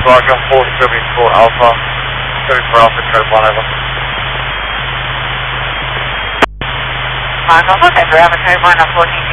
Roger, 474 Alpha. 74 Alpha, code 1 over. Mark Alpha, November Alpha, code 1 on 14